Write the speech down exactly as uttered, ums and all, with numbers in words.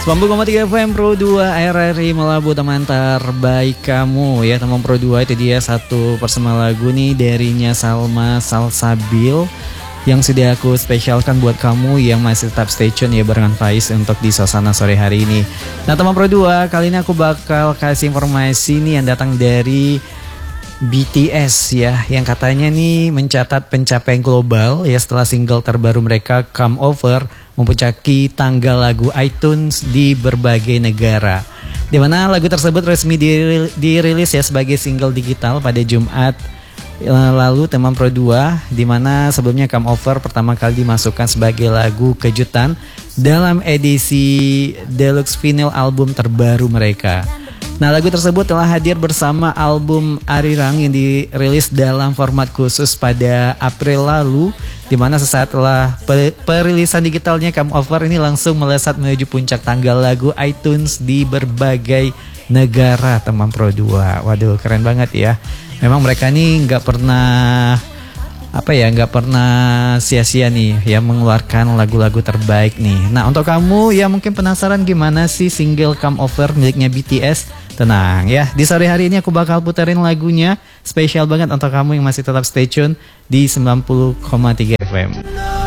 sembilan puluh koma tiga F M Pro dua R R I Melabu, teman terbaik kamu ya. Teman Pro dua, itu dia satu persema lagu nih darinya Salma Salsabil yang sudah aku spesialkan buat kamu yang masih tetap stay tune ya barengan Faiz untuk di suasana sore hari ini. Nah teman Pro dua, kali ini aku bakal kasih informasi nih yang datang dari B T S ya, yang katanya nih mencatat pencapaian global ya setelah single terbaru mereka Come Over mempuncaki tanggal lagu iTunes di berbagai negara. Di mana lagu tersebut resmi dirilis ya sebagai single digital pada Jumat lalu teman Pro dua, di mana sebelumnya Come Over pertama kali dimasukkan sebagai lagu kejutan dalam edisi Deluxe Vinyl album terbaru mereka. Nah, lagu tersebut telah hadir bersama album Arirang yang dirilis dalam format khusus pada April lalu, di mana sesaat setelah perilisan digitalnya Come Over ini langsung melesat menuju puncak tanggal lagu iTunes di berbagai negara teman Pro dua. Waduh, keren banget ya. Memang mereka ini nggak pernah apa ya nggak pernah sia-sia nih ya mengeluarkan lagu-lagu terbaik nih. Nah untuk kamu yang mungkin penasaran gimana sih single Come Over miliknya B T S, tenang ya, di sore hari ini aku bakal puterin lagunya spesial banget untuk kamu yang masih tetap stay tune di sembilan puluh koma tiga F M.